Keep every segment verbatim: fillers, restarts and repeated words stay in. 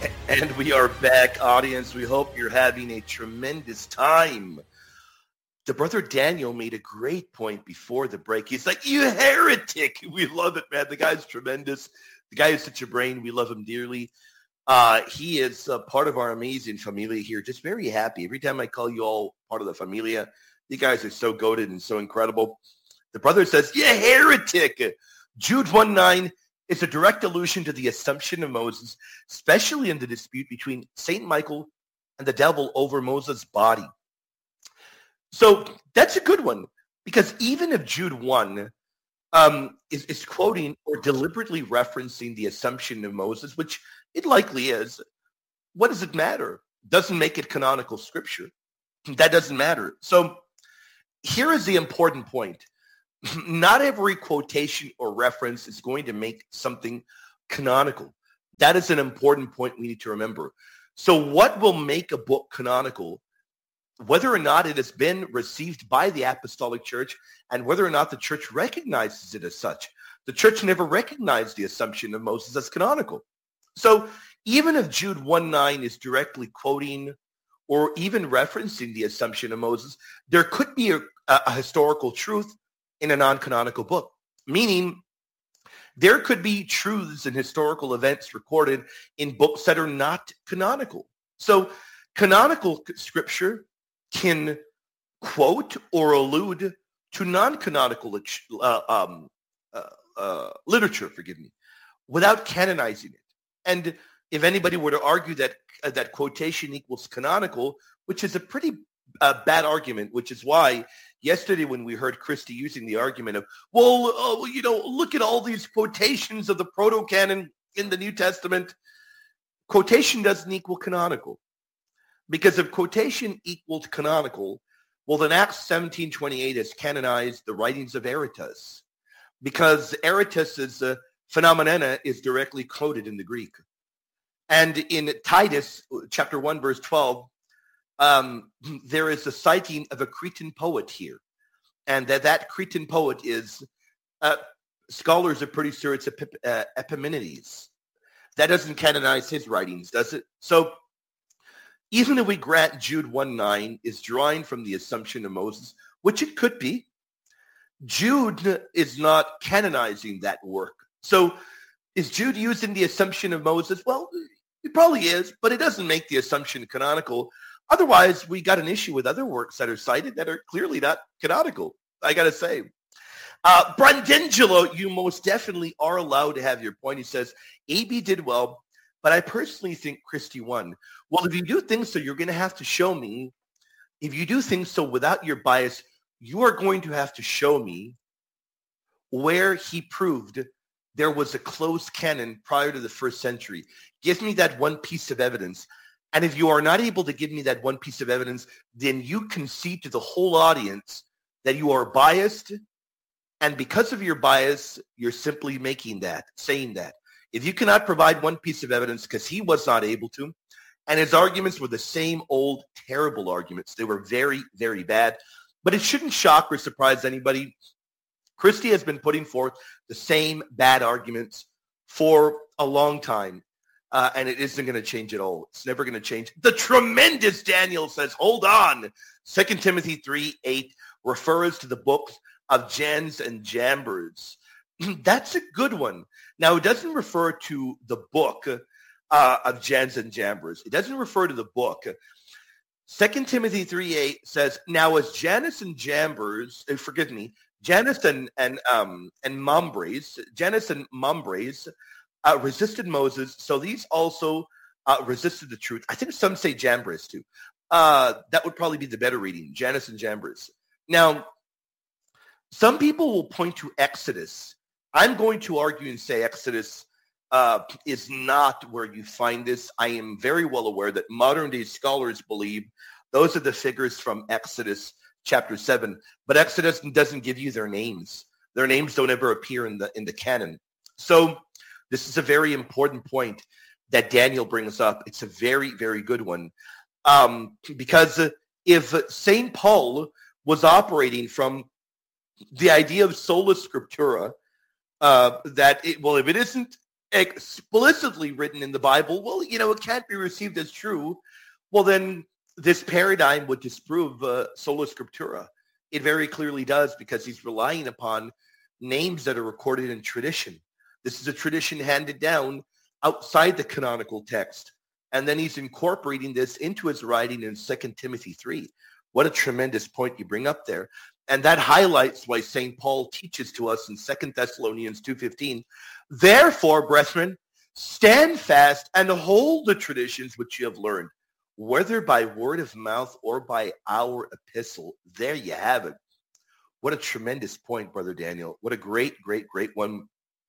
And we are back, audience. We hope you're having a tremendous time. The brother Daniel made a great point before the break. He's like, you heretic. We love it, man. The guy's tremendous. The guy has such a brain. We love him dearly. Uh, he is uh, part of our amazing familia here. Just very happy. Every time I call you all part of the familia, you guys are so goated and so incredible. The brother says, you heretic. Jude one nine is a direct allusion to the assumption of Moses, especially in the dispute between Saint Michael and the devil over Moses' body. So that's a good one, because even if Jude one um, is, is quoting or deliberately referencing the assumption of Moses, which it likely is, what does it matter? Doesn't make it canonical scripture. That doesn't matter. So here is the important point. Not every quotation or reference is going to make something canonical. That is an important point we need to remember. So what will make a book canonical? Whether or not it has been received by the Apostolic Church and whether or not the church recognizes it as such. The church never recognized the assumption of Moses as canonical. So even if Jude one nine is directly quoting or even referencing the assumption of Moses, there could be a, a historical truth in a non-canonical book, meaning there could be truths and historical events recorded in books that are not canonical. So canonical scripture can quote or allude to non-canonical uh, um, uh, uh, literature, forgive me, without canonizing it. And if anybody were to argue that uh, that quotation equals canonical, which is a pretty uh, bad argument, which is why yesterday when we heard Christy using the argument of, well, uh, you know, look at all these quotations of the proto-canon in the New Testament, quotation doesn't equal canonical. Because if quotation equals canonical, well, then Acts seventeen twenty-eight has canonized the writings of Aratus, because Aratus's uh, Phenomena is directly quoted in the Greek. And in Titus chapter one, verse twelve, um, there is a citing of a Cretan poet here. And that that Cretan poet is, uh, scholars are pretty sure it's Epip- uh, Epimenides. That doesn't canonize his writings, does it? So even if we grant Jude one nine is drawing from the assumption of Moses, which it could be, Jude is not canonizing that work. So is Jude using the assumption of Moses? Well, it probably is, but it doesn't make the assumption canonical. Otherwise, we got an issue with other works that are cited that are clearly not canonical, I got to say. Uh, Brandangelo, you most definitely are allowed to have your point. He says, A B did well, but I personally think Christie won. Well, if you do things so, you're going to have to show me. If you do things so without your bias, you are going to have to show me where he proved there was a closed canon prior to the first century. Give me that one piece of evidence. And if you are not able to give me that one piece of evidence, then you concede to the whole audience that you are biased. And because of your bias, you're simply making that, saying that. If you cannot provide one piece of evidence because he was not able to, and his arguments were the same old terrible arguments. They were very, very bad. But it shouldn't shock or surprise anybody. Christie has been putting forth the same bad arguments for a long time. Uh, and it isn't going to change at all. It's never going to change. The tremendous Daniel says, hold on. Second Timothy three eight refers to the books of Jannes and Jambres. That's a good one. Now, it doesn't refer to the book uh, of Jannes and Jambres. It doesn't refer to the book. Second Timothy three eight says, now as Jannes and Jambres, uh, forgive me, Jannes and, and, um, and Mambres, Jannes and Mambres, Uh, resisted Moses, so these also uh, resisted the truth. I think some say Jambres too. Uh, that would probably be the better reading, Jannes and Jambres. Now, some people will point to Exodus. I'm going to argue and say Exodus uh, is not where you find this. I am very well aware that modern-day scholars believe those are the figures from Exodus chapter seven, but Exodus doesn't give you their names. Their names don't ever appear in the in the canon. So this is a very important point that Daniel brings up. It's a very, very good one. Um, because if Saint Paul was operating from the idea of sola scriptura, uh, that, it, well, if it isn't explicitly written in the Bible, well, you know, it can't be received as true. Well, then this paradigm would disprove uh, sola scriptura. It very clearly does, because he's relying upon names that are recorded in tradition. This is a tradition handed down outside the canonical text. And then he's incorporating this into his writing in Second Timothy three. What a tremendous point you bring up there. And that highlights why Saint Paul teaches to us in Second Thessalonians two fifteen, therefore, brethren, stand fast and hold the traditions which you have learned, whether by word of mouth or by our epistle. There you have it. What a tremendous point, Brother Daniel. What a great, great, great one.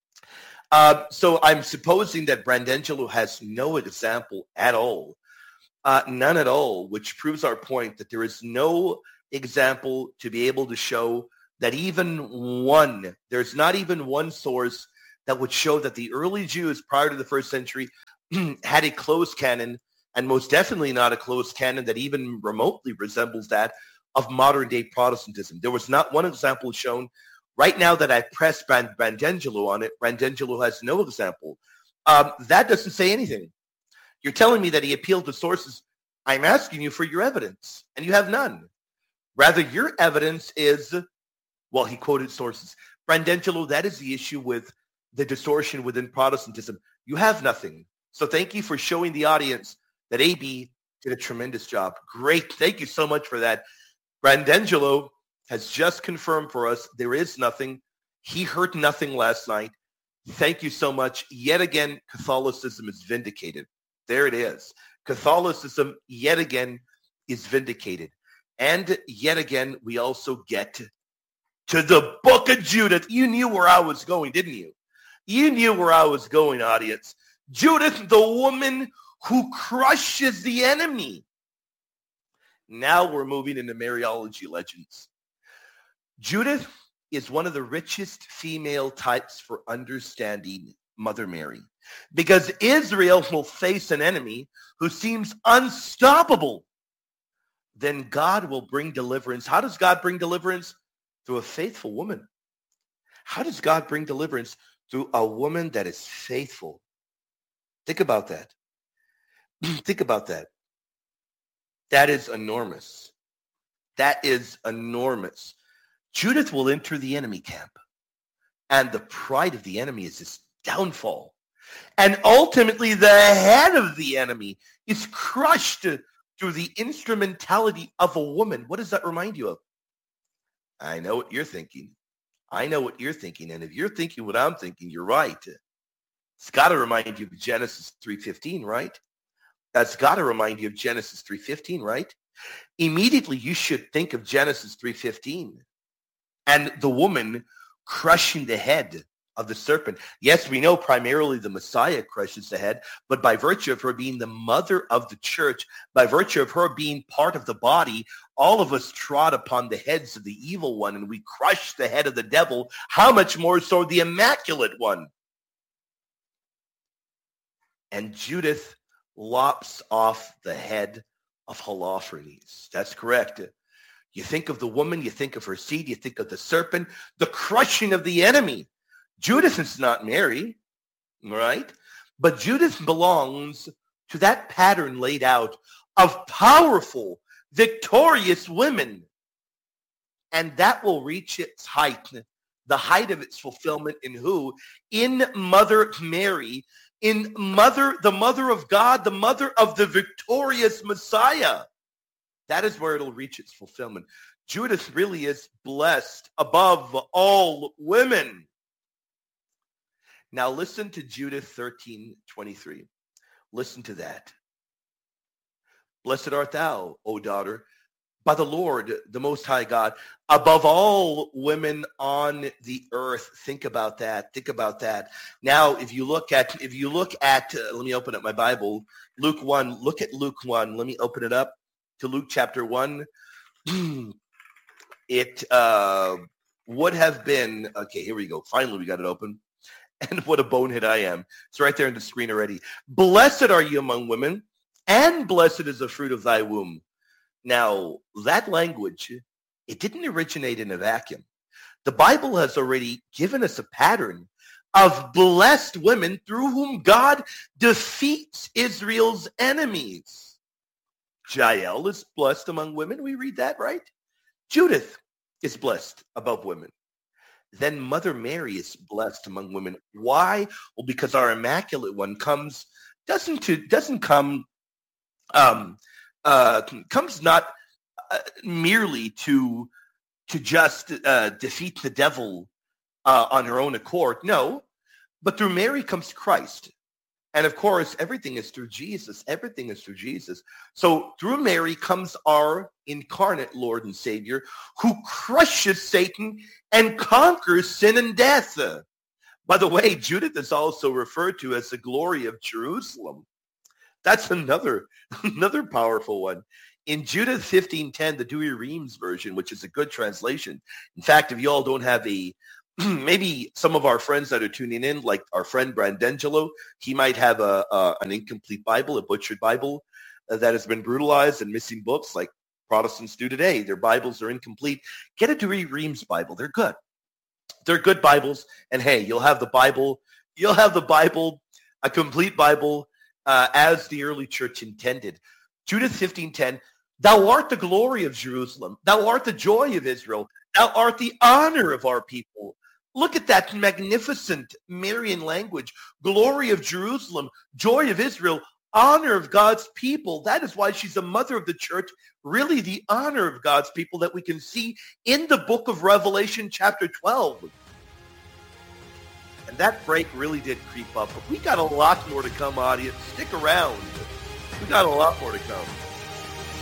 Uh, so I'm supposing that Brandangelo has no example at all, uh, none at all, which proves our point that there is no example to be able to show that even one, there's not even one source that would show that the early Jews prior to the first century had a closed canon, and most definitely not a closed canon that even remotely resembles that of modern day Protestantism. There was not one example shown. Right now that I pressed Brand- Brandangelo on it, Brandangelo has no example. Um, that doesn't say anything. You're telling me that he appealed to sources. I'm asking you for your evidence, and you have none. Rather, your evidence is, well, he quoted sources. Brandangelo, that is the issue with the distortion within Protestantism. You have nothing. So thank you for showing the audience that A B did a tremendous job. Great. Thank you so much for that. Brandangelo has just confirmed for us there is nothing. He heard nothing last night. Thank you so much. Yet again, Catholicism is vindicated. There it is. Catholicism, yet again, is vindicated. And yet again, we also get to the Book of Judith. You knew where I was going, didn't you? You knew where I was going, audience. Judith, the woman who crushes the enemy. Now we're moving into Mariology legends. Judith is one of the richest female types for understanding Mother Mary, because Israel will face an enemy who seems unstoppable. Then God will bring deliverance. How does God bring deliverance? Through a faithful woman. How does God bring deliverance? Through a woman that is faithful. Think about that. Think about that. That is enormous. That is enormous. Judith will enter the enemy camp, and the pride of the enemy is his downfall. And ultimately, the head of the enemy is crushed through the instrumentality of a woman. What does that remind you of? I know what you're thinking. I know what you're thinking. And if you're thinking what I'm thinking, you're right. It's got to remind you of Genesis three fifteen, right? That's got to remind you of Genesis three fifteen, right? Immediately, you should think of Genesis three fifteen and the woman crushing the head of the serpent. Yes, we know primarily the Messiah crushes the head, but by virtue of her being the mother of the church, by virtue of her being part of the body, all of us trod upon the heads of the evil one, and we crushed the head of the devil. How much more so the immaculate one? And Judith lops off the head of Holofernes. That's correct. You think of the woman, you think of her seed, you think of the serpent, the crushing of the enemy. Judith is not Mary, right? But Judith belongs to that pattern laid out of powerful, victorious women. And that will reach its height, the height of its fulfillment in who? In Mother Mary, in Mother, the Mother of God, the Mother of the victorious Messiah. That is where it'll reach its fulfillment. Judith really is blessed above all women. Now listen to Judith thirteen twenty-three. Listen to that. Blessed art thou, O daughter, by the Lord, the Most High God, above all women on the earth. Think about that. Think about that. Now, if you look at, if you look at, uh, let me open up my Bible, Luke one. Look at Luke one. Let me open it up to Luke chapter one. It uh, would have been, okay, here we go. Finally, we got it open. And what a bonehead I am. It's right there on the screen already. Blessed are you among women, and blessed is the fruit of thy womb. Now, that language, it didn't originate in a vacuum. The Bible has already given us a pattern of blessed women through whom God defeats Israel's enemies. Jael is blessed among women. We read that, right? Judith is blessed above women. Then Mother Mary is blessed among women. Why? Well, because our Immaculate One comes, doesn't to, doesn't come, um, uh, comes not uh, merely to to just uh, defeat the devil uh, on her own accord. No, but through Mary comes Christ. And of course, everything is through Jesus. Everything is through Jesus. So through Mary comes our incarnate Lord and Savior, who crushes Satan and conquers sin and death. By the way, Judith is also referred to as the glory of Jerusalem. That's another, another powerful one. In Judith fifteen ten, the Douay-Rheims version, which is a good translation. In fact, if you all don't have a maybe some of our friends that are tuning in, like our friend Brandangelo, he might have a, a an incomplete Bible, a butchered Bible uh, that has been brutalized and missing books like Protestants do today. Their Bibles are incomplete. Get a Douay-Rheims Bible. They're good. They're good Bibles. And hey, you'll have the Bible. You'll have the Bible, a complete Bible, uh, as the early church intended. Judith fifteen ten, thou art the glory of Jerusalem. Thou art the joy of Israel. Thou art the honor of our people. Look at that magnificent Marian language. Glory of Jerusalem, joy of Israel, honor of God's people. That is why she's the mother of the church, really the honor of God's people that we can see in the book of Revelation chapter twelve. And that break really did creep up. But we got a lot more to come, audience. Stick around. We got a lot more to come.